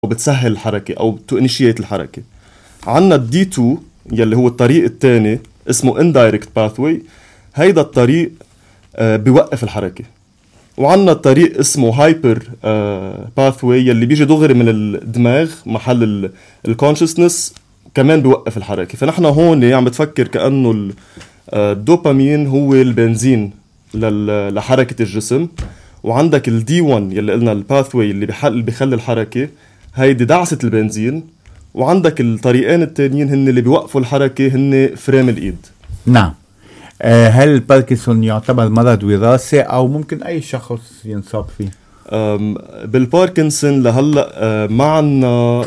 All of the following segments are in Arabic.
وبتسهل الحركة أو to initiate الحركة. عنا الدي 2 يلي هو الطريق الثاني اسمه indirect pathway. هيدا الطريق بيوقف الحركة. وعنا الطريق اسمه hyper pathway يلي بيجي دغري من الدماغ محل الconsciousness كمان بيوقف الحركة. فنحن هون عم بتفكر كأنه الدوبامين هو البنزين لحركة الجسم، وعندك الدي 1 يلي قلنا الباثوي اللي بيخلي الحركة، هيدي دعسة البنزين. وعندك الطريقين التانيين هن اللي بيوقفوا الحركة، هن فريم الإيد. نعم. هل الباركنسون يعتبر مرض وراثي أو ممكن أي شخص ينصاب فيه؟ بالباركنسون لهلأ ما عنا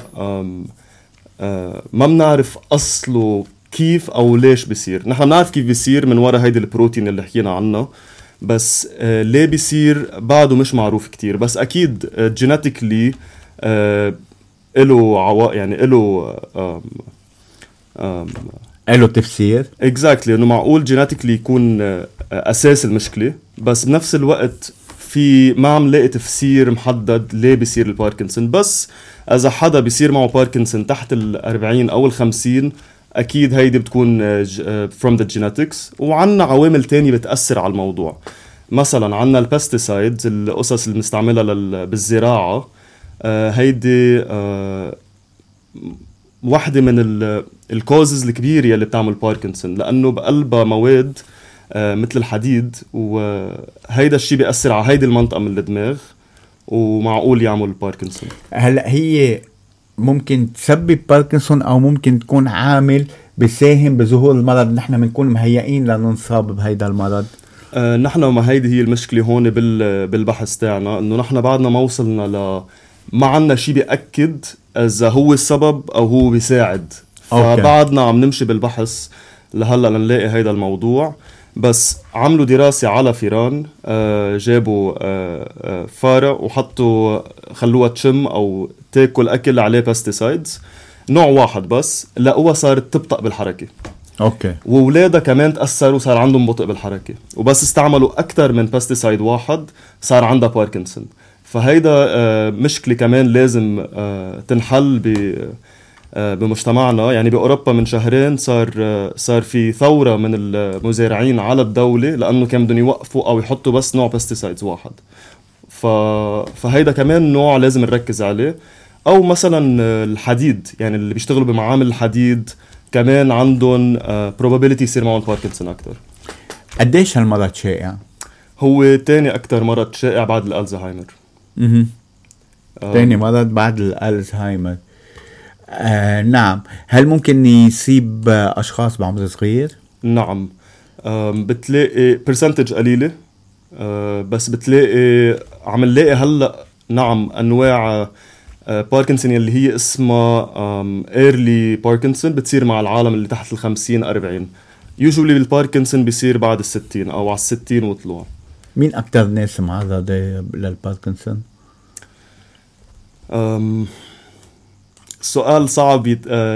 ما بنعرف أصله كيف أو ليش بيصير. نحن بنعرف كيف بيصير من وراء هيدي البروتين اللي حكينا عنه، بس ليه بيصير بعده مش معروف كتير. بس أكيد جيناتيكلي إله يعني له تفسير exactly إنه معقول جيناتيكلي يكون أساس المشكلة، بس بنفس الوقت في ما عم لاقي تفسير محدد ليه بيصير الباركنسون. بس إذا حدا بيصير معه باركنسون تحت 40 أو 50 أكيد هيدي بتكون from the genetics. وعنا عوامل تانية بتأثر على الموضوع. مثلا عنا البستيسايدز، القصص اللي بنستعملها بالزراعة، هيدي واحدة من الكوزز الكبيرة اللي بتعمل باركنسون، لأنه بقلبها مواد مثل الحديد، وهيدا الشيء بيأثر على هيدي المنطقة من الدماغ ومعقول يعمل باركنسون. هلأ هي ممكن تسبب باركنسون أو ممكن تكون عامل بيساهم بظهور المرض، نحن بنكون مهيئين لننصاب بهيدا المرض. نحن ما هيدي هي المشكلة هون بالبحث تاعنا، إنه نحن بعدنا ما وصلنا ما عنا شيء بيأكد إذا هو السبب أو هو بيساعد. فبعدنا عم نمشي بالبحث لهلا لنلاقي هيدا الموضوع. بس عملوا دراسة على فيران، جابوا فارة وحطوا خلوها تشم أو تاكل أكل عليه باستيسايدز نوع واحد بس، لقوها صارت تبطأ بالحركة. وولادها كمان تأثروا، صار عندهم بطء بالحركة. وبس استعملوا أكتر من باستيسايد واحد صار عندها باركنسون. فهيدا مشكلة كمان لازم تنحل بمجتمعنا. يعني بأوروبا من شهرين صار في ثورة من المزارعين على الدولة، لأنه كانوا بدهم يوقفوا أو يحطوا بس نوع باستيسايدز واحد. فهيدا كمان نوع لازم نركز عليه. أو مثلا الحديد، يعني اللي بيشتغلوا بمعامل الحديد كمان عندهم probability يصير معهم باركنسون أكتر. قديش هالمرض شائع؟ هو تاني أكتر مرض شائع بعد الألزهايمر. تاني مرض بعد الألزهايمر. نعم. هل ممكن يصيب أشخاص بعمر صغير؟ نعم. بتلاقي برسنتج قليلة، بس بتلاقي عم نلاقي هلأ نعم أنواع باركنسون اللي هي اسمها early باركنسون بتصير مع العالم اللي تحت 50-40. usually الباركنسون بيصير بعد 60 أو على 60 وطلوع. مين أكتر ناس معرضة للباركنسون؟ سؤال صعب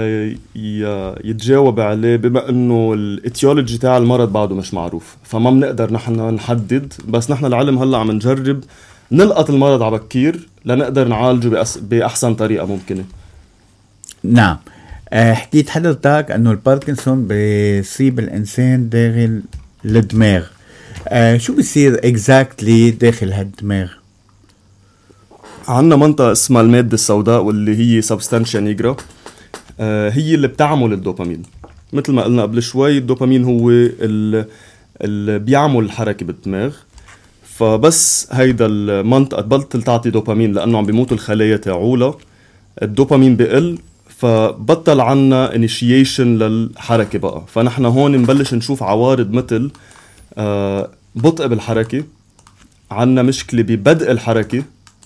يتجاوب عليه، بما انه الاتيولوجي تاع المرض بعده مش معروف، فما بنقدر نحن نحدد. بس نحن العلم هلا عم نجرب نلقط المرض عبكير لنقدر نعالجه بأحسن طريقة ممكنة. نعم. حكيت حضرتك انه الباركنسون بيصيب الانسان داخل الدماغ. شو بيصير exactly داخل هالدماغ؟ عنا منطقة اسمها المادة السوداء، واللي هي سبستانشيا نيجرا. هي اللي بتعمل الدوبامين. مثل ما قلنا قبل شوي، الدوبامين هو اللي بيعمل الحركة بالدماغ. فبس هيدا المنطقة تبطل تعطي دوبامين لأنه عم بيموتوا الخلايا تاعولها، الدوبامين بقل، فبطل عنا initiation للحركة بقى. فنحن هون نبلش نشوف عوارض مثل بطء بالحركة، عنا مشكلة ببدء الحركة،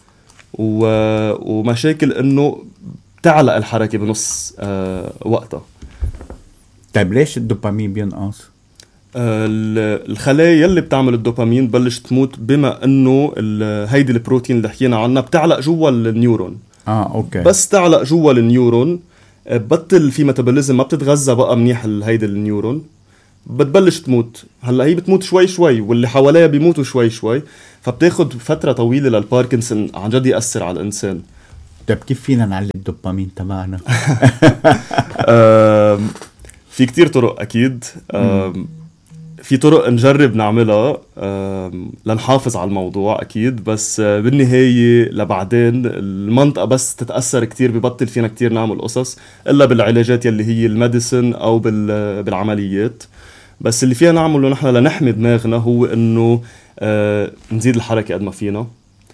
ومشاكل انه تعلق الحركة بنص وقتها. طيب ليش الدوبامين بينقص؟ الخلايا اللي بتعمل الدوبامين بلش تموت، بما انه هيدي البروتين اللي حكينا عنها بتعلق جوا النيورون. اوكي. بس تعلق جوا النيورون بطل في ميتابوليزم، ما بتتغذى بقى منيح هيدي النيورون، بتبلش تموت. هلا هي بتموت شوي شوي واللي حواليها بيموتوا شوي شوي، فبتاخد فترة طويلة للباركنسون عن جد يأثر على الإنسان. طيب كيف فينا نعلي الدوبامين تبعنا؟ في كتير طرق أكيد. في طرق نجرب نعملها لنحافظ على الموضوع أكيد، بس بالنهاية لبعدين المنطقة بس تتأثر كتير ببطل فينا كتير نعمل قصص إلا بالعلاجات يلي هي الميديسن أو بالعمليات. بس اللي فينا نعمله نحن لنحمي دماغنا هو إنه نزيد الحركة قد ما فينا،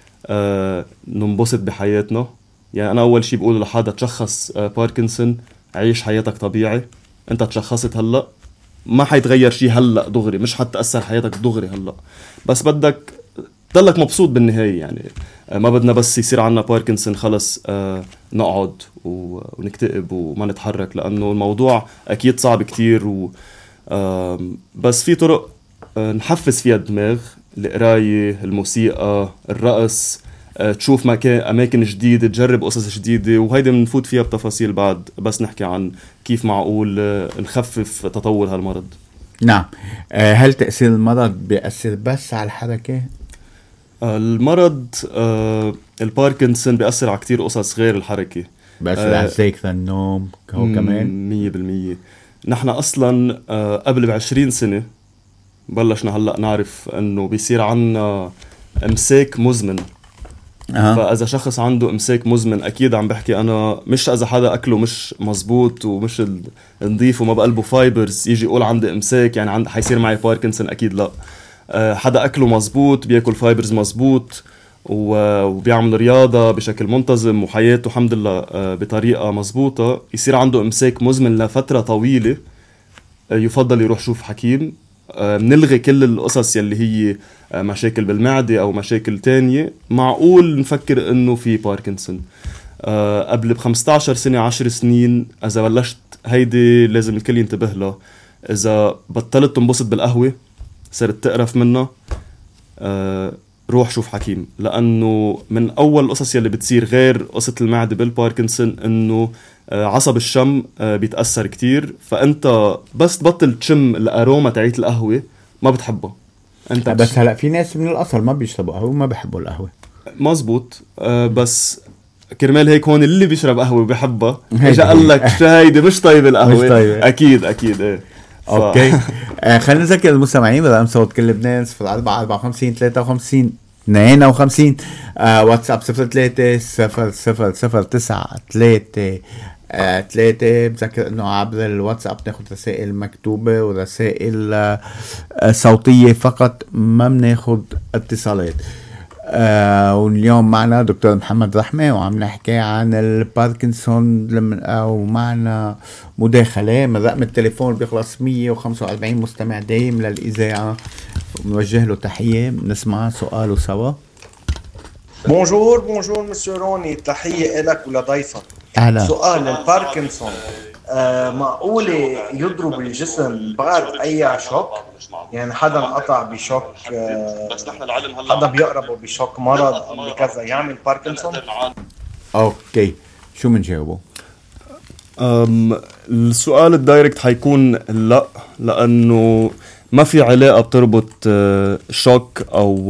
ننبسط بحياتنا. يعني أنا أول شي بقول لحدا تشخص باركنسون، عيش حياتك طبيعي. أنت تشخصت هلأ، ما حيتغير شي هلأ دغري، مش حتأثر حياتك دغري هلأ، بس بدك تضلك مبسوط بالنهاية. يعني ما بدنا بس يصير عنا باركنسون خلص نقعد ونكتئب وما نتحرك، لأنه الموضوع أكيد صعب كتير. بس في طرق نحفز فيها الدماغ: القراية، الموسيقى، الرقص، تشوف أماكن جديدة، تجرب قصص جديدة. وهيدا منفوت فيها بتفاصيل بعد، بس نحكي عن كيف معقول نخفف تطور هالمرض. نعم. هل تأثير المرض بيأثر بس على الحركة؟ المرض الباركنسون بيأثر على كتير قصص غير الحركة. بيأثر على الذاكرة، النوم هو كمان 100%. نحن أصلا قبل 20 سنة بلشنا هلأ نعرف أنه بيصير عنا امساك مزمن. فاذا شخص عنده امساك مزمن، اكيد عم بحكي انا مش اذا حدا اكله مش مزبوط ومش نظيف وما بقلبه فايبرز يجي يقول عندي امساك يعني حيصير معي باركنسون. اكيد لا. حدا اكله مزبوط، بياكل فايبرز مزبوط وبيعمل رياضة بشكل منتظم وحياته الحمد لله بطريقة مزبوطة، يصير عنده امساك مزمن لفترة طويلة، يفضل يروح شوف حكيم. نلغي كل القصص يلي هي مشاكل بالمعدة أو مشاكل تانية معقول نفكر إنه في باركنسون. قبل 15 سنة 10 سنين إذا بلشت هيدي لازم الكل ينتبه له. إذا بطلت تنبسط بالقهوة، صرت تقرف منها، روح شوف حكيم. لأنه من أول القصص يلي بتصير غير قصة المعدة بالباركنسون إنه عصب الشم بيتأثر كتير. فأنت بس تبطل تشم الأروما تاعت القهوة ما بتحبها أنت. بس هلأ في ناس من الأصل ما بيشربوا قهوة وما بيحبوا القهوة. مزبوط. بس كرمال هيك هون اللي بيشرب قهوة بيحبها إجا قال لك هيدي مش طيبة القهوة. مش طيبة. أكيد إيه. اوكي. خلينا نذكر المستمعين برقم صوت كل لبنان 04 54 53 52. واتساب 03 بذكر انه عبر الواتساب ناخد رسائل مكتوبة ورسائل صوتية فقط، ما بناخد اتصالات. واليوم معنا دكتور محمد رحمة وعم نحكي عن الباركنسون، ومعنا مداخلة من رقم التليفون بيخلص 145. مستمع دايم للإذاعة، نوجه له تحية، نسمع سؤاله سوا. بونجور مسيو روني، تحية لك ولضيفك. أهلا. سؤال: الباركنسون معقولة يضرب الجسم بعد أي شوك؟ يعني حدا انقطع بشوك، حدا بيقربه بشوك مرض أو بكذا يعمل باركنسون؟ أوكي، شو منجاوبه؟ السؤال الدايركت حيكون لا، لأنه ما في علاقة بتربط شوك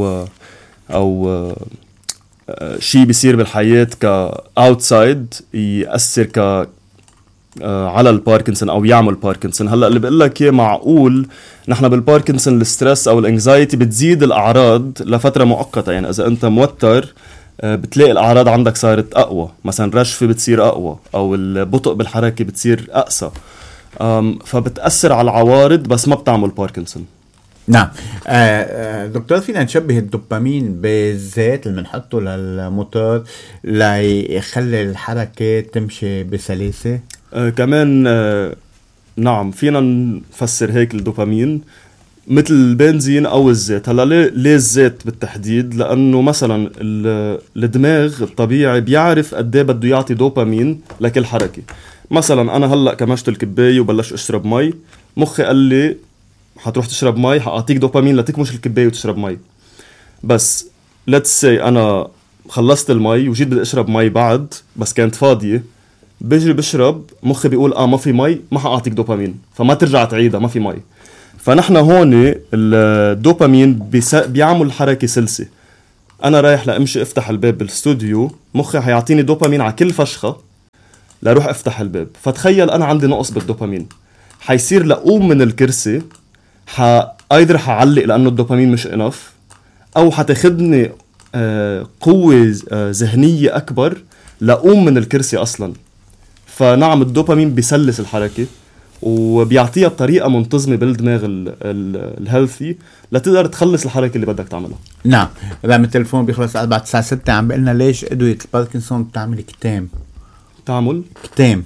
أو شيء بيصير بالحياة كأوتسايد يأثر على الباركنسون أو يعمل باركنسون. هلأ اللي بقول لك إيه، معقول نحن بالباركنسون الستريس أو الانكزايتي بتزيد الأعراض لفترة مؤقتة. يعني إذا أنت موتر بتلاقي الأعراض عندك صارت أقوى، مثلا رشفة بتصير أقوى أو البطء بالحركة بتصير أقسى، فبتأثر على العوارض بس ما بتعمل باركنسون. نعم. دكتور، فينا نشبه الدوبامين بالزيت اللي بنحطه للموتور ليخلي الحركة تمشي بسلاسة؟ كمان نعم، فينا نفسر هيك الدوبامين مثل البنزين أو الزيت. هلا ليه الزيت بالتحديد؟ لأنه مثلا الدماغ الطبيعي بيعرف قديه بده يعطي دوبامين لكل حركة. مثلا أنا هلأ كمشت الكباية وبلش أشرب مي، مخي قال لي حتروح تشرب مي، حأعطيك دوبامين لتكمش الكباية وتشرب مي. بس let's say أنا خلصت المي وجيت بدي أشرب مي بعد بس كانت فاضية، بيجي بشرب، مخي بيقول ما في مي، ما حأعطيك دوبامين، فما ترجع تعيدها، ما في مي. فنحن هون الدوبامين بيعمل حركة سلسة. انا رايح لامشي افتح الباب بالاستوديو، مخي حيعطيني دوبامين على كل فشخة لروح افتح الباب. فتخيل انا عندي نقص بالدوبامين، حيصير لقوم من الكرسي ايضا حعلق لانه الدوبامين مش انف، او حتاخدني قوة ذهنية اكبر لقوم من الكرسي اصلا. فنعم الدوبامين بيسلس الحركة وبيعطيها بطريقة منتظمة بالدماغ الهيلثي لتقدر تخلص الحركة اللي بدك تعملها. نعم. رقم التليفون بيخلص 496. عم بقلنا ليش ادوية الباركنسون بتعمل كتام؟ تعمل كتام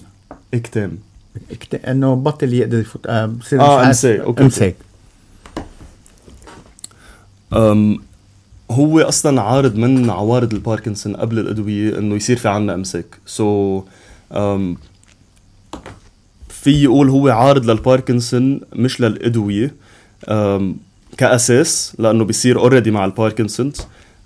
انه بطل يقدر يفوت امساك. هو اصلا عارض من عوارض الباركنسون قبل الادويه انه يصير في عنا امساك. في يقول هو عارض للباركنسون مش للادويه كاساس، لانه بيصير اوريدي مع الباركنسون.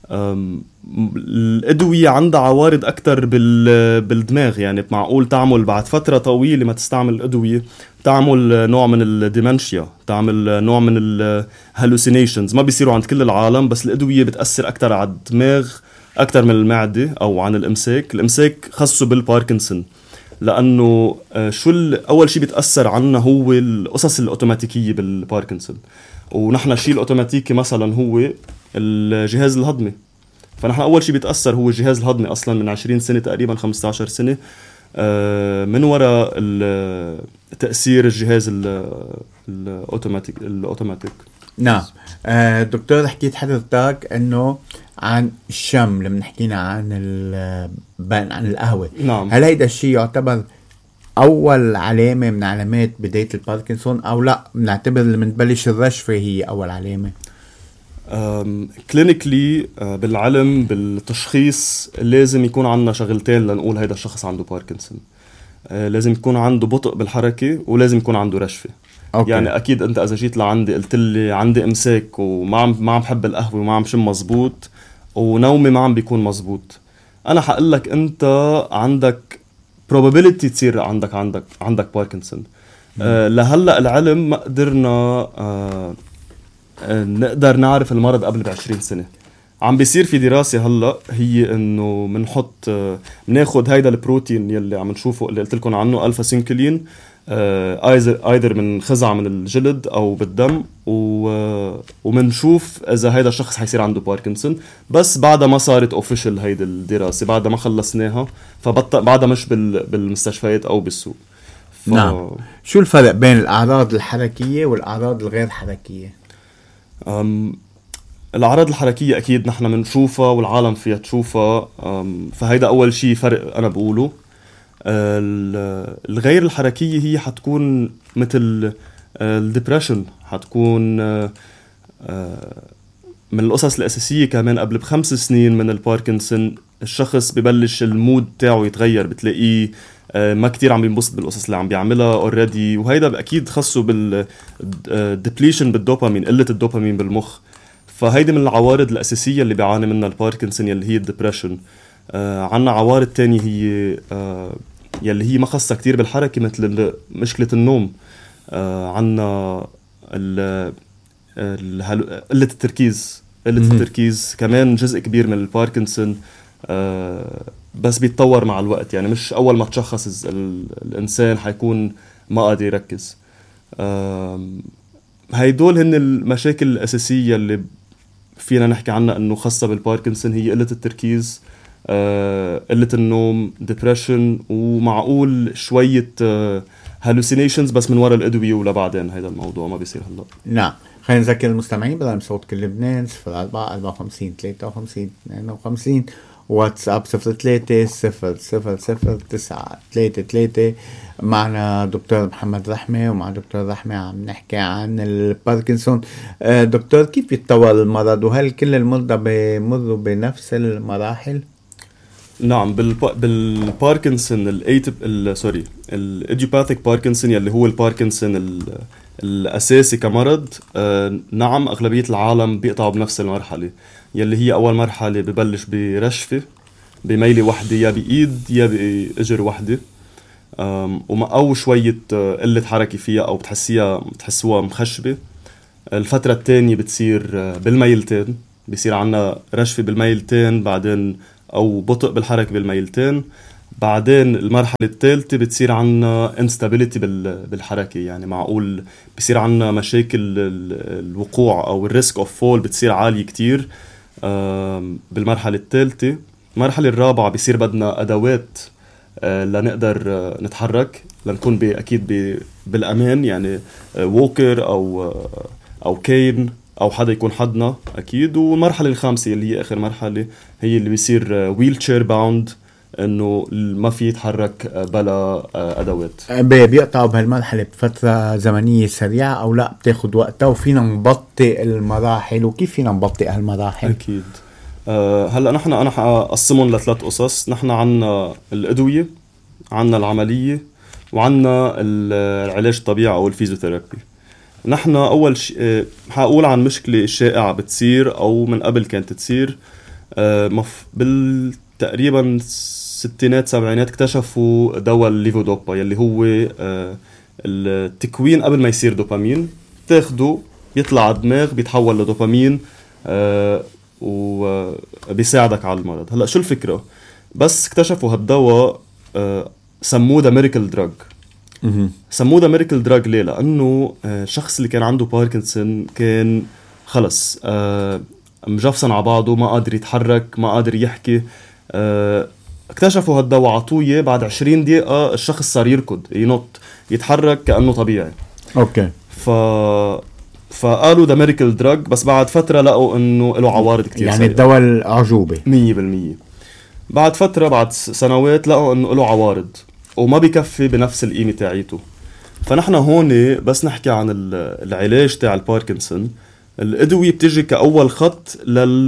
الادويه عندها عوارض اكتر بالدماغ، يعني معقول تعمل بعد فتره طويله ما تستعمل الادويه تعمل نوع من الديمنشيا، تعمل نوع من الهالوسينيشنز، ما بيصيروا عند كل العالم، بس الادويه بتاثر اكتر على الدماغ اكتر من المعده او عن الامساك خاصه بالباركنسون. لانه اول شيء بيتاثر عنا هو القصص الاوتوماتيكيه بالباركنسون، ونحن الشيء الاوتوماتيكي مثلا هو الجهاز الهضمي. فنحن اول شيء بيتاثر هو الجهاز الهضمي اصلا من 20 سنه تقريبا 15 سنه من وراء تاثير الجهاز الاوتوماتيك. نعم. دكتور، حكيت حضرتك انه عن الشم لما حكينا عن القهوه. نعم. هل هيدا الشيء يعتبر اول علامه من علامات بدايه الباركنسون، او لا بنعتبر لما تبلش الرشفه هي اول علامه؟ كلينيكلي بالعلم بالتشخيص لازم يكون عندنا شغلتين لنقول هيدا الشخص عنده باركنسون. لازم يكون عنده بطء بالحركه ولازم يكون عنده رشفه. أوكي. يعني اكيد انت اذا جيت لعندي قلت لي عندي امساك وما عم بحب القهوه وما عم شم مزبوط ونومي ما عم بيكون مزبوط، انا حقول لك انت عندك probability تصير عندك باركنسون. لهلا العلم ما قدرنا نقدر نعرف المرض قبل ب20 سنة. عم بيصير في دراسة هلا هي انه بنحط بناخد هيدا البروتين يلي عم نشوفه اللي قلت لكم عنه الفا سينكولين ايذر من خزعة من الجلد او بالدم، ومنشوف اذا هيدا الشخص حيصير عنده باركنسون. بس بعدها ما صارت اوفيشال هيدا الدراسة، بعدها ما خلصناها، بعدها مش بالمستشفيات او بالسوق. نعم. شو الفرق بين الاعراض الحركية والاعراض الغير حركية؟ الأعراض الحركية أكيد نحن منشوفها والعالم فيها تشوفها، فهيدا أول شيء فرق أنا بقوله. الغير الحركية هي حتكون مثل الديبريشن، حتكون من القصص الأساسية. كمان قبل ب5 سنين من الباركنسون الشخص ببلش المود تاعه يتغير، بتلاقيه ما كتير عم بينبسط بالقصص اللي عم بيعملها اوريدي، وهيدا اكيد خاصه بالديبليشن بالدوبامين، قله الدوبامين بالمخ. فهيدي من العوارض الاساسيه اللي بيعاني منها الباركنسون يلي هي الديبريشن. عنا عوارض تانية هي يلي هي ما خاصه كتير بالحركه مثل مشكله النوم. عنا قله التركيز كمان جزء كبير من الباركنسون، بس بيتطور مع الوقت. يعني مش أول ما تشخص الإنسان حيكون ما قادر يركز. هيدول هن المشاكل الأساسية اللي فينا نحكي عنها أنه خاصة بالباركنسون، هي قلة التركيز، قلة النوم، depression، ومعقول شوية hallucinations بس من وراء الأدوية ولا بعدين. هيدا الموضوع ما بيصير هلا. نعم. خلينا نذكر المستمعين برقم صوت كل لبنان 04 54 53 52، واتساب 03-000933. معنا دكتور محمد رحمة، ومع دكتور رحمة عم نحكي عن الباركنسون. دكتور، كيف يتطور المرض، وهل كل المرضى بيمروا بنفس المراحل؟ نعم. بالباركنسون الايديوباثيك باركنسون يلي هو الباركنسون الأساسي كمرض، نعم أغلبية العالم بيقطعوا بنفس المرحلة يلي هي أول مرحلة ببلش برشفة بميلة واحدة يا بإيد يا بإجر واحدة، أو شوية قلة حركة فيها أو بتحسوها مخشبة. الفترة الثانية بتصير بالميلتين بيصير عنا رشفة بالميلتين بعدين أو بطء بالحركة بالميلتين. بعدين المرحلة الثالثة بتصير عنا instability بالحركة، يعني معقول بصير عنا مشاكل الوقوع أو الريسك اوف فول بتصير عالية كتير بالمرحلة الثالثة. المرحلة الرابعة بصير بدنا أدوات لنقدر نتحرك لنكون أكيد بالأمان، يعني ووكر أو كين أو حدا يكون حدنا أكيد. والمرحلة الخامسة اللي هي آخر مرحلة هي اللي بيصير ويل تشير باوند، إنه ما في يتحرك بلا أدوات. بيقطعوا بهالمرحلة بفترة زمنية سريعة أو لا بتاخد وقتها وفينا نبطئ المراحل؟ وكيف فينا نبطئ هالمراحل؟ أكيد. هلأ أنا حقسمهم لثلاث قصص. نحن عنا الأدوية، عنا العملية، وعنا العلاج الطبيعي أو الفيزيوثيرابي. نحن أول شيء حقول عن مشكلة شائعة بتصير أو من قبل كانت تصير. بالتقريبا ستينات سبعينات اكتشفوا دواء الليفودوبا يلي هو التكوين قبل ما يصير دوبامين. تاخده يطلع على الدماغ بيتحول لدوبامين وبيساعدك على المرض. هلأ شو الفكرة؟ بس اكتشفوا هالدواء سموه ذا ميراكل دراج. سموه ذا ميراكل دراج ليه؟ لأنه شخص اللي كان عنده باركنسون كان خلص مجفصن على بعضه، ما قادر يتحرك، ما قادر يحكي. اكتشفوا هالدواء عطوية بعد 20 دقيقة الشخص صار يركض ينط يتحرك كأنه طبيعي. اوكي. فقالوا ده ميراكل دراج، بس بعد فترة لقوا انه له عوارض كتير يعني الدواء الأعجوبة 100%. بعد فترة بعد سنوات لقوا انه له عوارض وما بيكفي بنفس القيمة تاعيته. فنحن هون بس نحكي عن العلاج تاع الباركنسون. الأدوية بتجي كأول خط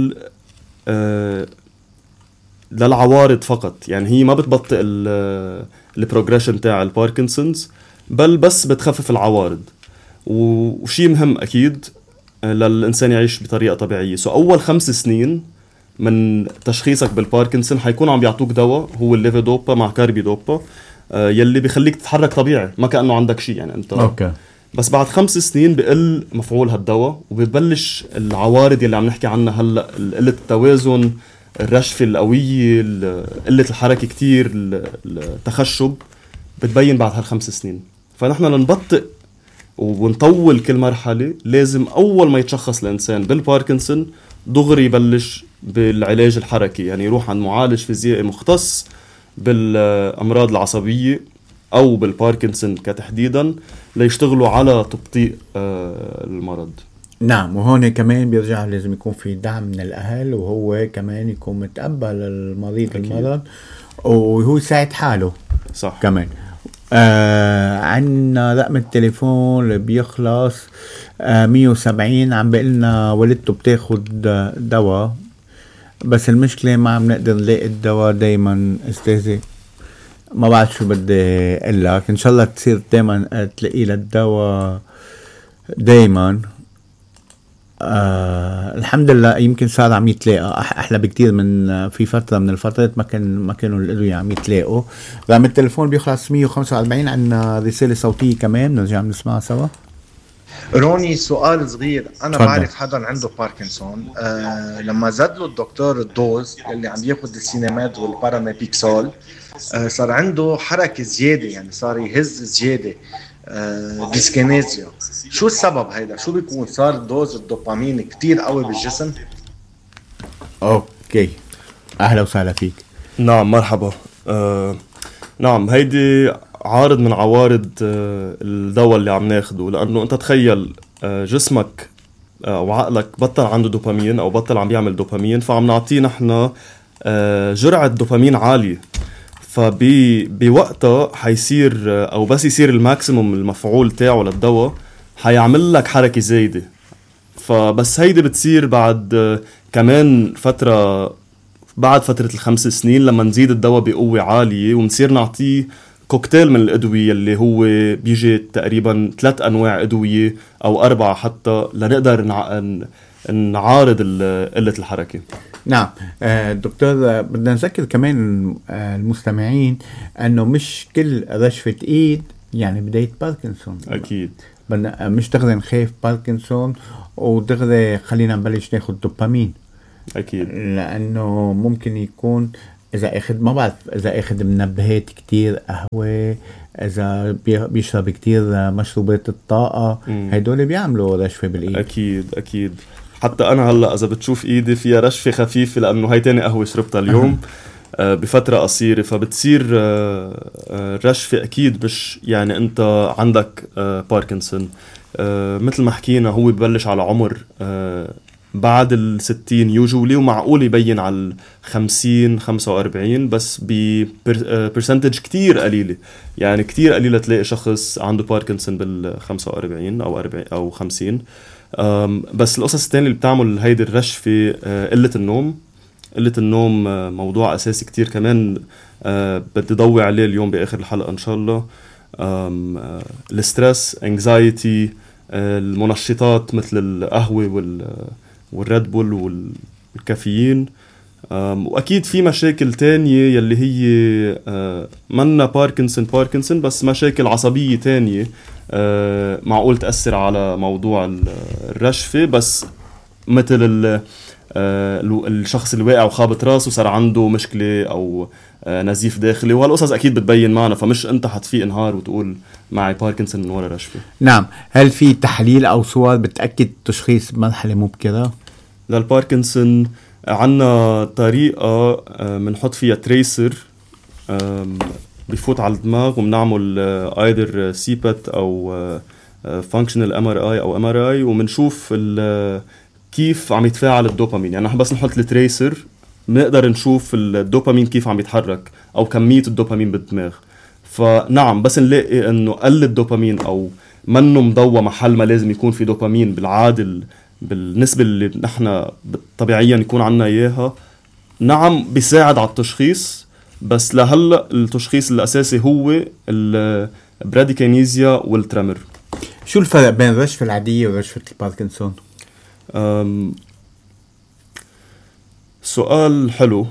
للعوارض فقط، يعني هي ما بتبطئ البروجريشن تاع الباركنسونز، بل بس بتخفف العوارض. وشي مهم أكيد للإنسان يعيش بطريقة طبيعية. أول 5 سنين من تشخيصك بالباركنسون حيكون عم بيعطوك دواء هو الليفودوبا مع كاربيدوبا يلي بيخليك تتحرك طبيعي ما كأنه عندك شيء يعني أنت. أوكي. بس بعد 5 سنين بقل مفعول هالدواء وبتبلش العوارض يلي عم نحكي عنها هلأ، قلة التوازن، الرشفة القوية، قلة الحركة كتير، التخشب، بتبين بعد هال5 سنين. فنحن لنبطئ ونطول كل مرحلة لازم أول ما يتشخص الإنسان بالباركنسون دغري يبلش بالعلاج الحركي، يعني يروح عند معالج فيزيائي مختص بالأمراض العصبية أو بالباركنسون كتحديدا ليشتغلوا على تبطيء المرض. نعم. وهون كمان بيرجع لازم يكون في دعم من الأهل، وهو كمان يكون متقبل المريض أكيد. المرض وهو يساعد حاله. صح. كمان عنا رقم التليفون اللي بيخلص 170. عم بقلنا والدته بتاخد دواء، بس المشكلة ما عم نقدر نلاقي الدواء دايما. استاذي ما بعد شو بدي اقلك، ان شاء الله تصير دايما تلاقي للدواء دايما. الحمد لله يمكن صار عم يتلاقى احلى بكتير من في فترة من الفترات ما كانوا الأدوية عم يتلاقوا. رقم التليفون بيخلص 145. عنا رسالة صوتية كمان نرجع نسمعها سوا. روني سؤال صغير. أنا فضل. بعرف حدا عنده باركنسون. لما زاد له الدكتور الدوز اللي عم ياخد السينامات والباراميبيكسول صار عنده حركة زيادة، يعني صار يهز زيادة، ديسكينيزيا. شو السبب هيدا؟ شو بيكون صار دوز الدوبامين كتير قوي بالجسم؟ اوكي. اهلا وسهلا فيك. نعم مرحبا. نعم هيدي عارض من عوارض الدواء اللي عم ناخده، لأنه أنت تخيل جسمك وعقلك بطل عنده دوبامين أو بطل عم بيعمل دوبامين، فعم نعطيه نحن جرعة دوبامين عالية. فبوقتها حيصير أو بس يصير الماكسيموم المفعول تاعه للدواء حيعمل لك حركة زايدة. فبس هيدي بتصير بعد كمان فترة، بعد فترة 5 سنين لما نزيد الدواء بقوة عالية ونصير نعطيه كوكتيل من الأدوية اللي هو بيجي تقريبا 3 أنواع أدوية أو 4 حتى لنقدر نعارض قلة الحركة. نعم. دكتور بدنا نذكر كمان المستمعين أنه مش كل رشفة إيد يعني بداية باركنسون. أكيد. مش دغري نخاف باركنسون ودغري خلينا نبلش ناخد دوبامين. اكيد لانه ممكن يكون اذا اخذ ما بعرف اذا اخذ منبهات كتير قهوة، اذا بيشرب كتير مشروبات الطاقة، هيدول بيعملوا رشفة بالايد. اكيد حتى انا هلا اذا بتشوف ايدي فيها رشفة خفيفة لانه هاي تاني قهوة شربتها اليوم بفترة قصيرة، فبتصير رشفة اكيد. مش يعني انت عندك باركنسون مثل ما حكينا هو ببلش على عمر بعد 60 يوجولي، ومعقول يبين على 50-45 بس ببرسنتج كتير قليلة. يعني كتير قليلة تلاقي شخص عنده باركنسون بال45 أو 40 أو 50. بس القصص الثانية اللي بتعمل هيدي الرشفة قلة النوم موضوع أساسي كتير كمان بدي ضوي عليه اليوم بآخر الحلقة إن شاء الله. السترس، انكزايتي، المنشطات مثل القهوة والريد بول والكافيين، واكيد في مشاكل تانية يلي هي منا باركنسون بس مشاكل عصبية تانية معقول تأثر على موضوع الرشفة، بس مثل الشخص اللي واقع وخابط راسه صار عنده مشكلة او نزيف داخلي، وهالقصص اكيد بتبين معنا. فمش انت حتفيق نهار وتقول معي باركنسون من ورا رشفة. نعم. هل في تحليل او صور بتأكد تشخيص بمرحلة مبكرة للباركنسون؟ عنا طريقة منحط فيها تريسر بيفوت على الدماغ، ومنعمل ايدر سيبت او فانكشنال MRI او MRI، ومنشوف كيف عم يتفاعل الدوبامين. يعني بس نحط التريسر بنقدر نشوف الدوبامين كيف عم يتحرك او كمية الدوبامين بالدماغ. فنعم بس نلاقي انه قل الدوبامين او منه مضوى محل ما لازم يكون في دوبامين بالعادل بالنسبة اللي نحن طبيعيا يكون عنا اياها، نعم بيساعد على التشخيص. بس لهلا التشخيص الاساسي هو البراديكينيزيا والترمر. شو الفرق بين الرشفة العادية ورشفة الباركنسون؟ سؤال حلو.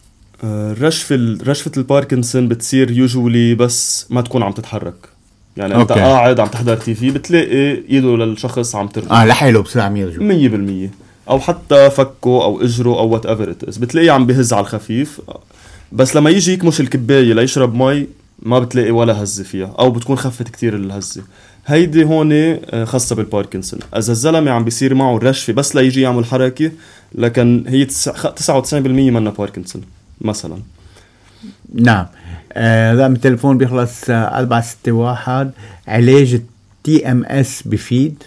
رشفة الباركنسون بتصير يوجولي بس ما تكون عم تتحرك. يعني انت قاعد عم تحضر تي في بتلاقي ايده للشخص عم ترجع لحاله بسرعة عم يرجع 100%، او حتى فكه او اجره او وات ايفر ات از بتلاقيه عم بهز على الخفيف. بس لما يجي يكمش الكباية ليشرب مي ما بتلاقي ولا هزة فيها، او بتكون خفت كتير الهزة. هيدي هون خاصة بالباركنسون. اذا الزلمة عم بيصير معه الرشفة بس لا يجي يعمل حركة، لكن هي 99% منها باركنسون مثلا. نعم. رقم التليفون بيخلص 461. علاج TMS بفيد؟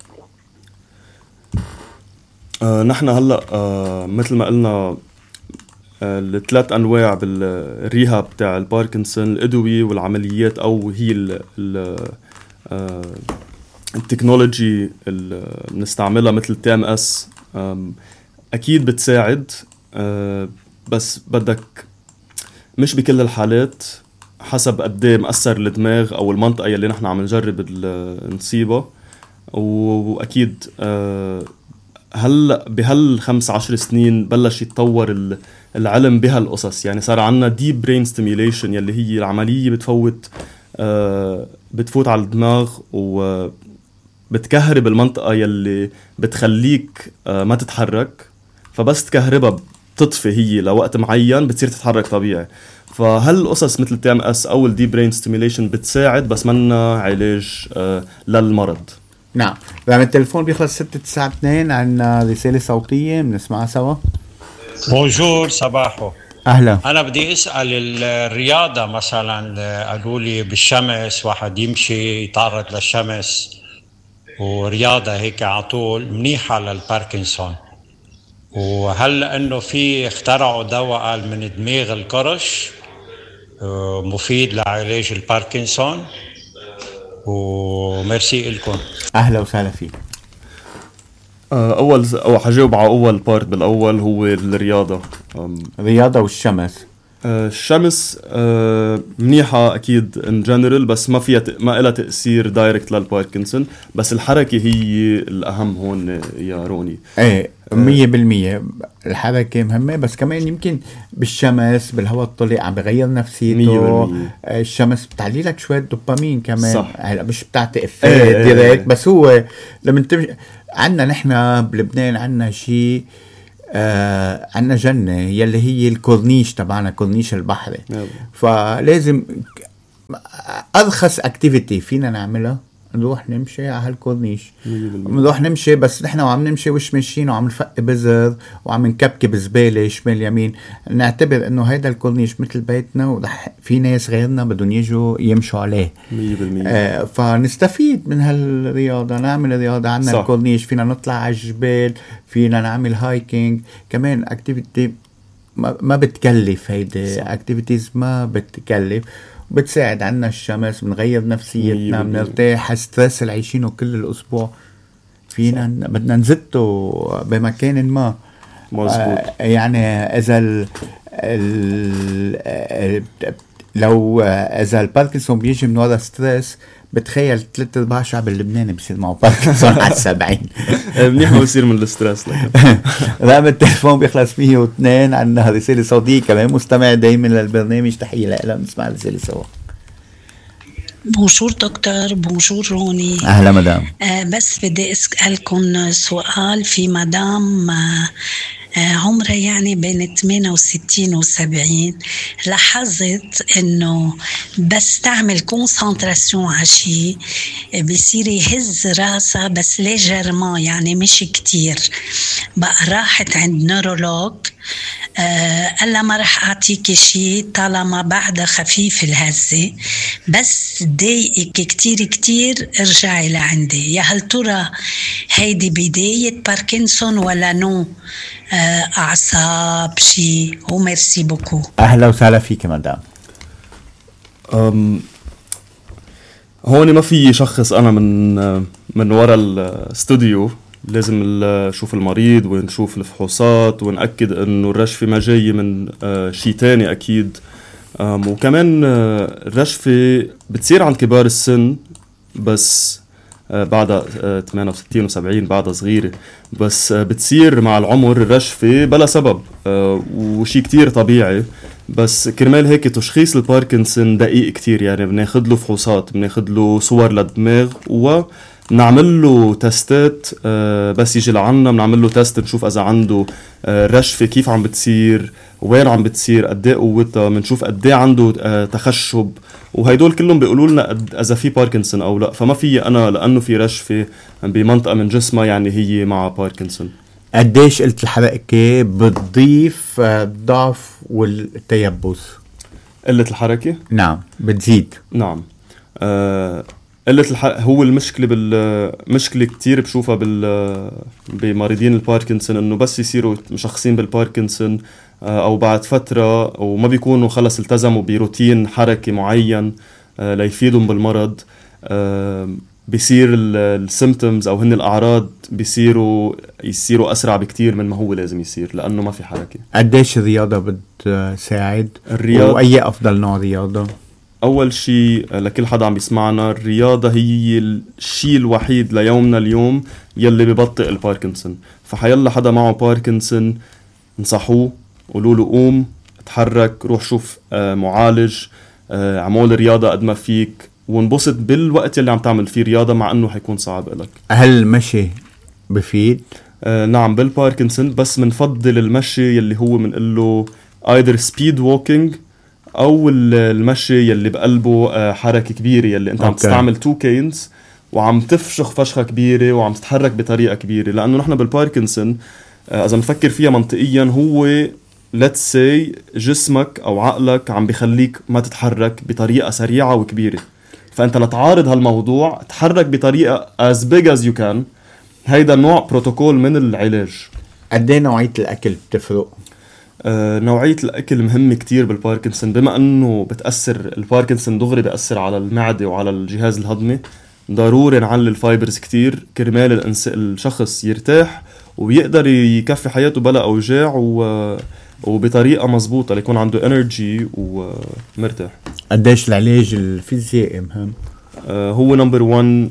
نحن هلا مثل ما قلنا الثلاث انواع بالريهاب بتاع الباركنسون، الادوية والعمليات، او هي التكنولوجي اللي بنستعملها مثل TMS اكيد بتساعد. بس بدك مش بكل الحالات، حسب قديه مأثر الدماغ او المنطقة اللي نحن عم نجرب نصيبها. واكيد هل 5-10 سنين بلش يتطور العلم بهالقصص. يعني صار عنا deep brain stimulation يلي هي العملية بتفوت على الدماغ وبتكهرب المنطقة يلي بتخليك ما تتحرك، فبس تكهربها بتطفي هي لوقت معين بتصير تتحرك طبيعي. فهالقصص مثل TMS او الديب برين ستيميليشن بتساعد بس منا علاج للمرض. نعم. رقم التليفون بيخلص 692. عنا رسالة صوتية بنسمعها سوا. بونجور صباحو. أهلا. أنا بدي أسأل الرياضة مثلا، قالوا لي بالشمس واحد يمشي يتعرض للشمس ورياضة هيك عطول منيحة للباركنسون، وهل أنه في اخترعوا دواء من دماغ القرش مفيد لعلاج الباركنسون؟ وميرسي لكم. أهلا وسهلا فيك. أول حجاوب على أول بارت بالأول هو الرياضة. الرياضة والشمس. الشمس منيحة أكيد in general، بس ما إلها تأثير دايركت للباركنسون. بس الحركة هي الأهم هون يا روني. 100% الحركة مهمة، بس كمان يمكن بالشمس بالهواء الطلق عم بغير نفسيته. الشمس بتعلي لك شوية دوبامين كمان. هلا مش بتعطي إفكت ديريكت، بس هو لما عنا نحن بلبنان عنا شيء عنا جنة يلي هي الكورنيش تبعنا، كورنيش البحري. فلازم أرخص اكتيفيتي فينا نعملها نروح نمشي على هالكورنيش. نروح نمشي، بس نحن وعم نمشي وش ماشيين وعم نفق بزر وعم نكبكب زبالة شمال يمين، نعتبر انه هيدا الكورنيش مثل بيتنا ورح في ناس غيرنا بدهم يجوا يمشوا عليه 100%. فنستفيد من هالرياضة، نعمل رياضة عنا الكورنيش، فينا نطلع على الجبال، فينا نعمل هايكينج كمان. اكتيفيتي ما بتكلف، هيدي اكتيفيتيز ما بتكلف، بتساعد عنا الشمس، بنغير نفسيتنا، بنرتاح ستريس اللي عايشينه كل الأسبوع فينا بدنا نزته بمكان ما. مظبوط. يعني إذا لو إذا الباركنسون بيجي من وراء ستريس، بتخيل 3/4 شعب اللبناني بصير معه باركنسون على 70. منيح ما بصير من الستريس. رقم التليفون بيخلص 102. عندنا رسالة صوتية كمان، مستمع دايما للبرنامج، تحية لها، بنسمع رسالة سوا. بونجور دكتور. بونجور روني. أهلا مدام. بس بدي أسألكم سؤال في مدام عمرها يعني بين 68 و 70. لاحظت انه بس تعمل كونسنتراسيون عشي بيصير يهز راسها بس ليجرمان، يعني مش كتير. بقى راحت عند نورولوج، قال لها ما رح أعطيكي شيء طالما بعدها خفيف الهزة، بس ضايقك كتير ارجعي لعندي. يا هل ترى هيدي بداية باركنسون ولا نو أعصاب شيء؟ وميرسي بوكو. أهلا وسهلا فيك مدام. هون ما في شخص أنا من وراء الاستوديو، لازم نشوف المريض ونشوف الفحوصات ونأكد انه الرشفة ما جاي من شيء تاني اكيد. وكمان الرشفة بتصير عند كبار السن، بس بعدها 68 و70 بعدها صغيرة، بس بتصير مع العمر الرشفة بلا سبب، وشي كتير طبيعي. بس كرمال هيك تشخيص الباركنسون دقيق كتير، يعني بناخد له فحوصات، بناخد له صور للدماغ ونعمل له تستات. بس يجي لعنا بنعمل له تست نشوف اذا عنده رشفة كيف عم بتصير، وين عم بتصير، قديه قوتها، بنشوف قديه عنده تخشب، وهيدول كلهم بيقولوا لنا اذا في باركنسون او لا. فما في انا لانه في رشفة بمنطقة من جسمها يعني هي مع باركنسون. قديش قلت الحركة بتضيف الضعف والتيبس؟ قلة الحركة؟ نعم بتزيد. نعم. قلة الحركة هو المشكلة كتير بشوفها بمريضين الباركنسون، انه بس يصيروا مشخصين بالباركنسون او بعد فترة وما بيكونوا خلص التزموا بروتين حركة معين ليفيدهم بالمرض، بيصير السيمبتومز او هن الاعراض يصيروا اسرع بكتير من ما هو لازم يصير، لانه ما في حركه. قديش الرياضه بتساعد؟ الرياضه واي افضل نوع رياضه؟ اول شيء لكل حدا عم بيسمعنا، الرياضه هي الشيء الوحيد ليومنا اليوم يلي ببطئ الباركنسون. فحيلا حدا معه باركنسون انصحوه، قولوا له قوم اتحرك، روح شوف معالج، عمول رياضه قد ما فيك، ونبسط بالوقت اللي عم تعمل فيه رياضة، مع انه حيكون صعب لك. هل المشي بفيد؟ نعم بالباركنسون، بس منفضل المشي يلي هو منقله either speed walking او المشي يلي بقلبه حركة كبيرة، يلي انت عم تستعمل 2 كينز وعم تفشخ فشخة كبيرة وعم تتحرك بطريقة كبيرة. لانه نحن بالباركنسون اذا نفكر فيها منطقيا، هو let's say جسمك او عقلك عم بيخليك ما تتحرك بطريقة سريعة وكبيرة، فأنت لتعارض هالموضوع تحرك بطريقة as big as you can. هيدا نوع بروتوكول من العلاج. قديه نوعية الأكل بتفرق؟ نوعية الأكل مهم كتير بالباركنسون، بما أنه بتأثر الباركنسون دغري بيأثر على المعدة وعلى الجهاز الهضمي. ضروري نعلي الفايبرز كتير كرمال الشخص يرتاح ويقدر يكفي حياته بلا أوجاع وبطريقة مزبوطة ليكون عنده انرجي ومرتاح. قديش العلاج الفيزيائي مهم؟ هو نمبر 1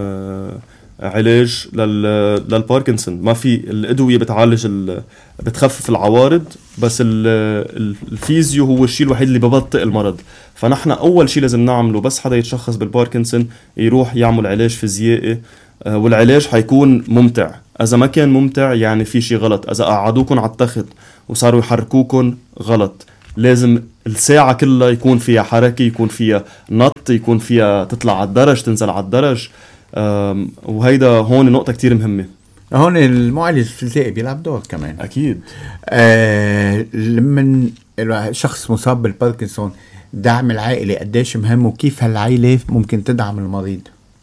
علاج للباركنسون. ما في الأدوية بتعالج بتخفف العوارض، بس الفيزيو هو الشيء الوحيد اللي ببطئ المرض. فنحن أول شيء لازم نعمله بس حدا يتشخص بالباركنسون يروح يعمل علاج فيزيائي، والعلاج حيكون ممتع. إذا ما كان ممتع يعني في شي غلط. إذا قعدوكن على التخت وصاروا يحركوكن غلط. لازم الساعة كلها يكون فيها حركة، يكون فيها نط، يكون فيها تطلع على الدرج تنزل على الدرج. وهيدا هون نقطة كتير مهمة. هون المعالج الفيزيائي بيلعب دور كمان. أكيد. لمن شخص مصاب بالباركنسون دعم العائلة قديش مهم، وكيف هالعائلة ممكن تدعم المريض؟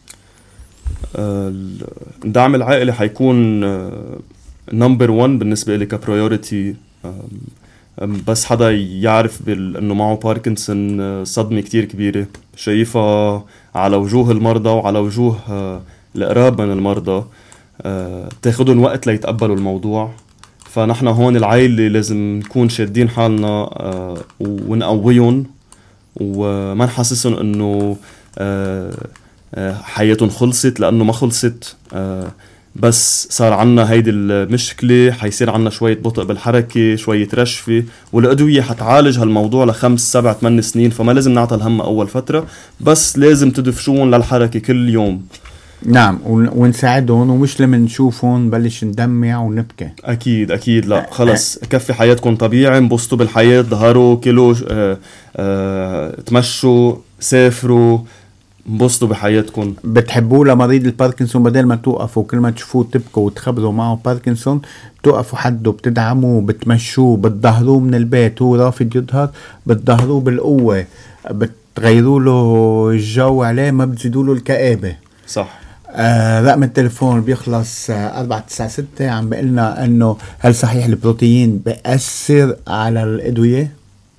دعم العائلة حيكون نمبر 1 بالنسبة لي كبريوريتي. بس حدا يعرف انه معه باركنسون صدمة كتير كبيرة شايفها على وجوه المرضى وعلى وجوه القراب من المرضى. تاخدون وقت ليتقبلوا الموضوع. فنحن هون العائلة لازم نكون شادين حالنا ونقويهم وما نحسسهم انه حياتهم خلصت، لانه ما خلصت. بس صار عنا هيدي المشكلة، حيصير عنا شوية بطء بالحركة، شوية رشفة، والأدوية حتعالج هالموضوع ل5 7 8 سنين. فما لازم نعطى الهم أول فترة، بس لازم تدفشون للحركة كل يوم. نعم، ونساعدهم، ومش لما نشوفهم بلش ندمع ونبكي. أكيد لا خلص كفي حياتكم طبيعي، انبسطوا بالحياة، ظهروا كيلو، تمشوا، سافروا، انبسطوا بحياتكم. بتحبوا لمريض الباركنسون بدل ما توقفوا كل ما تشوفوه تبكوا وتخبروا معه باركنسون، توقفوا حده، بتدعموه، بتمشوه، بتظهروه من البيت هو رافض يظهر، بتظهروه بالقوة، بتغيروا له الجو عليه، ما بتزيدوا له الكآبة. صح. رقم التليفون بيخلص 496. عم بقلنا انه هل صحيح البروتين بيأثر على الأدوية؟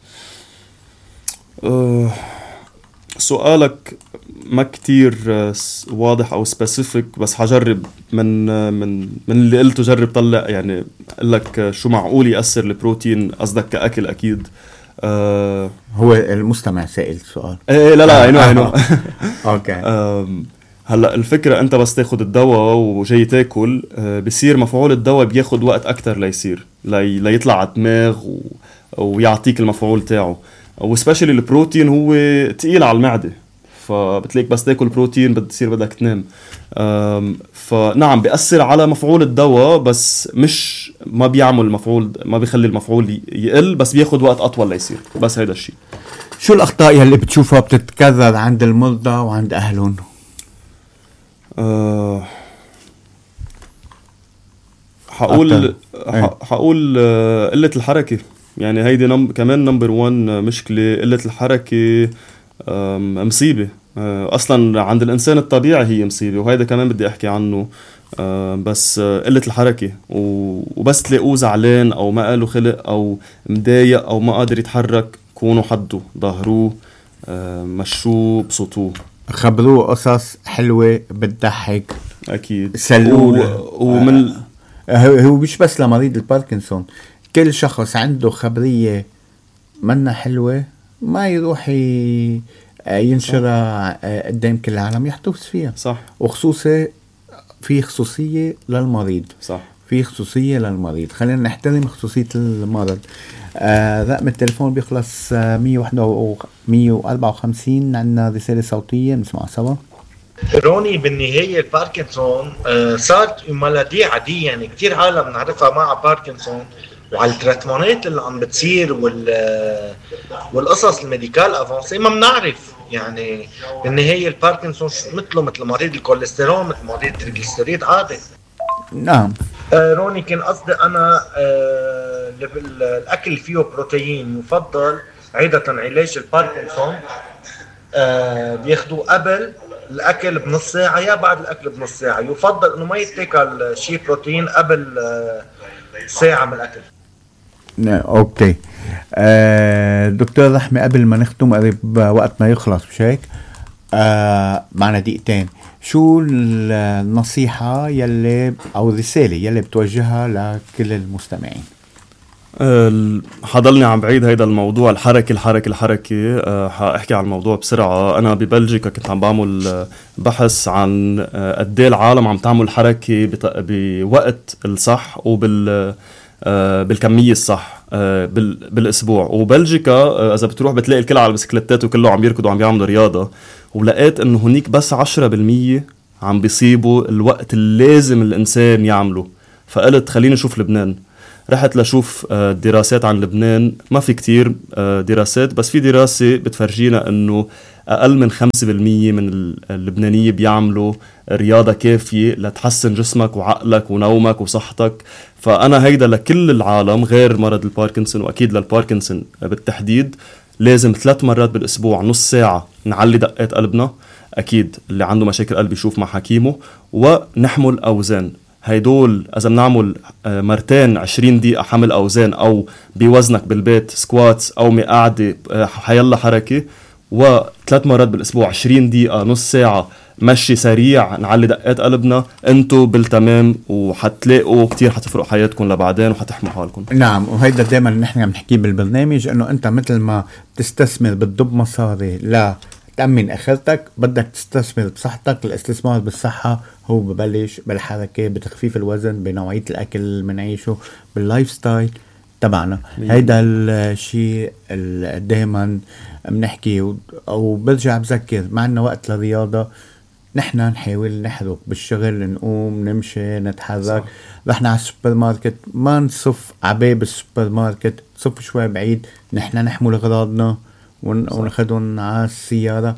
سؤالك ما كتير واضح او سبيسيفيك، بس حجرب من اللي قلته جرب طلع يعني اقول لك شو معقول يأثر البروتين. قصدك كأكل اكيد. هو المستمع سائل سؤال. ايه لا انه اوكي. هلا الفكرة انت بس تاخد الدواء وجاي تاكل، بصير مفعول الدواء بياخد وقت اكتر ليصير ليطلع على الدماغ ويعطيك المفعول تاعه. وسبيشالي البروتين هو تقيل على المعدة، فبتلاقيك بس تاكل بروتين بتصير بدك تنام. فنعم بيأثر على مفعول الدواء، بس مش ما بيعمل مفعول، ما بيخلي المفعول يقل، بس بياخد وقت أطول ليصير. بس هيدا الشيء. شو الأخطاء اللي بتشوفها بتتكرر عند المرضى وعند أهلهم؟ حقول قلة الحركة. يعني هيدي كمان نمبر 1 مشكلة. قلة الحركة مصيبة أصلا عند الإنسان الطبيعي، هي مصيبة، وهيدا كمان بدي أحكي عنه. بس قلة الحركة وبس تلاقوه زعلان أو ما قاله خلق أو مضايق أو ما قادر يتحرك، كونوا حده، ظهروه، مشوه، بسطوه، خبروه قصص حلوة بتضحك. أكيد. سلوه. ومن هو مش بس لمريض الباركنسون، كل شخص عنده خبرية منا حلوة ما يروح ينشرها قدام كل العالم، يحتفظ فيها. صح. وخصوصي في خصوصية للمريض. صح. في خصوصية للمريض، خلينا نحترم خصوصية المرض. رقم التليفون بيخلص 154. عندنا رسالة صوتية نسمع سوا. روني، بالنهاية الباركنسون صارت مالادي عادية، يعني كتير عالم نعرفها مع باركنسون، وعلى التريتمانات اللي عم بتصير والقصص الميديكال افانسي ما بنعرف. يعني بالنهاية الباركنسون مثله مثل مريض الكوليسترول، مثل مريض التريغليسيريد عادي. نعم. روني، كان قصدي أنا الأكل فيه بروتين يفضل عادة علاج الباركنسون بياخدوه قبل الأكل بنص ساعة يا بعد الأكل بنص ساعة. يفضل إنه ما يتاكل شيء بروتين قبل ساعة من الأكل. أوكي. دكتور رحمة، قبل ما نختم قريب وقتنا يخلص، مش هيك؟ معنا دقيقتين. شو النصيحة يلي أو الرسالة يلي بتوجهها لكل المستمعين؟ حضلني عم بعيد هيدا الموضوع، الحركة. حاحكي عن الموضوع بسرعة. أنا ببلجيكا كنت عم بعمل بحث عن قد ايه العالم عم تعمل حركة بوقت الصح بالكمية الصح بالأسبوع. وبلجيكا إذا بتروح بتلاقي الكل على البسكليتات وكله عم يركضوا وعم يعملوا رياضة. ولقيت إنه هنيك بس 10% عم بيصيبوا الوقت اللازم الإنسان يعمله. فقلت خليني أشوف لبنان. رحت لشوف دراسات عن لبنان. ما في كتير دراسات، بس في دراسة بتفرجينا أنه أقل من 5% من اللبنانية بيعملوا رياضة كافية لتحسن جسمك وعقلك ونومك وصحتك. فأنا هيدا لكل العالم غير مرض الباركنسون، وأكيد للباركنسون بالتحديد، لازم 3 مرات بالأسبوع نص ساعة نعلي دقات قلبنا. أكيد اللي عنده مشاكل قلب يشوف مع حكيمه. ونحمل أوزان. هيدول إذا بنعمل مرتين 20 دقيقة حمل أوزان أو بوزنك بالبيت سكواتس أو مقاعدة حيلا حركة، و3 مرات بالأسبوع 20 دقيقة نص ساعة مشي سريع نعلي دقات قلبنا، انتو بالتمام وحتلاقوا كتير حتفرقوا حياتكم لبعدين وحتحموا حالكم. نعم، وهيدا دايما نحن عم نحكي بالبرنامج انه انت مثل ما تستثمر بتضب مصاري لا تأمن آخرتك، بدك تستثمر بصحتك. الاستثمار بالصحة هو ببلش بالحركة، بتخفيف الوزن، بنوعية الأكل اللي منعيشه، باللايف ستايل تبعنا. هيدا الشيء دايما بنحكي. وبرجع بذكر معنا وقت للرياضة نحن نحاول نحرق بالشغل، نقوم نمشي نتحرك. رحنا على السوبر ماركت ما نصف عباب السوبر ماركت، نصف شوي بعيد، نحن نحمل أغراضنا وناخدهم على السيارة.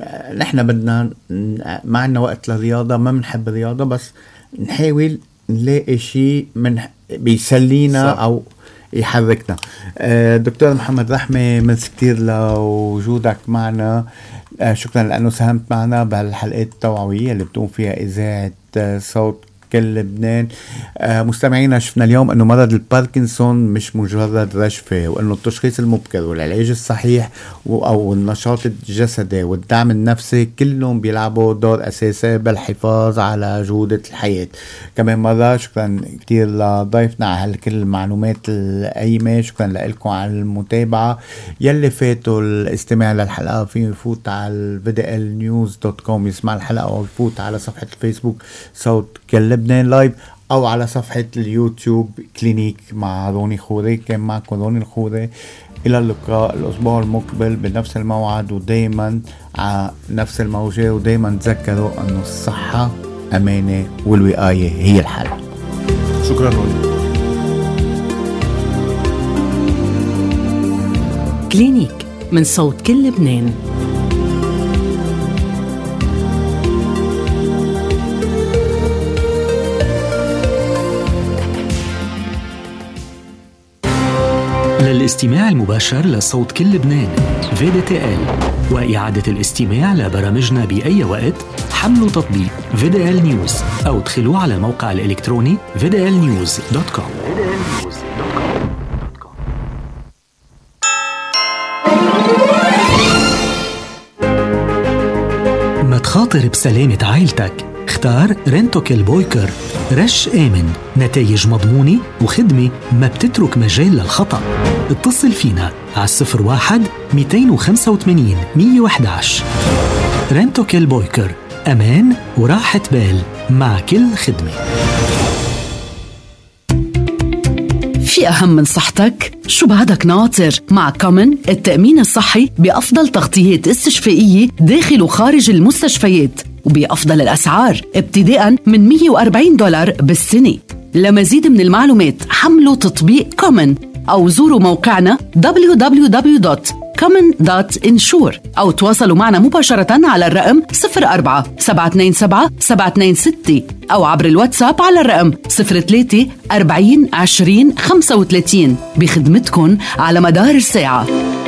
نحن بدنا معنا وقت للرياضة، ما بنحب الرياضة بس نحاول نلاقي شيء من بيسلينا صح. أو يحركنا. دكتور محمد رحمة، مرسي كتير لوجودك معنا. شكرا لأنه ساهمت معنا بهالحلقات التوعوية اللي بتقوم فيها إذاعة صوت كل لبنان. مستمعينا، شفنا اليوم أنه مرض الباركنسون مش مجرد رشفة، وأنه التشخيص المبكر والعلاج الصحيح أو النشاط الجسدي والدعم النفسي كلهم بيلعبوا دور أساسي بالحفاظ على جودة الحياة. كمان مرة شكرا كتير لضيفنا على كل المعلومات القيمة. شكرا لكم على المتابعة. يلي فاتوا الاستماع للحلقة فيه يفوت على vdlnews.com يسمع الحلقة، أو يفوت على صفحة الفيسبوك صوت كل لبنان لايف، أو على صفحة اليوتيوب كلينيك مع روني خوري. كان معكم روني الخوري. إلى اللقاء الأسبوع المقبل بنفس الموعد، ودايما على نفس الموجة. ودايما تذكروا أنه الصحة أمانة والوقاية هي الحل. شكرا روني. كلينيك من صوت كل لبنان. للاستماع المباشر لصوت كل لبنان VDTL، وإعادة الاستماع لبرامجنا بأي وقت، حملوا تطبيق VDL News أو ادخلوا على الموقع الإلكتروني vdlnews.com. ما تخاطر بسلامة عائلتك، اختار رينتوكيل بويكر. رش آمن، نتائج مضمونة، وخدمة ما بتترك مجال للخطأ. اتصل فينا على 01-285-111. رينتوكيل بويكر، أمان وراحة بال مع كل خدمة. في أهم من صحتك؟ شو بعدك ناطر؟ مع كومن التأمين الصحي بأفضل تغطيات استشفائية داخل وخارج المستشفيات، وبأفضل الأسعار ابتداءً من $140 بالسنة. لمزيد من المعلومات حملوا تطبيق كومن أو زوروا موقعنا www.common.insure أو تواصلوا معنا مباشرة على الرقم 04-727-726 أو عبر الواتساب على الرقم 03-40-20-35 بخدمتكن على مدار الساعة.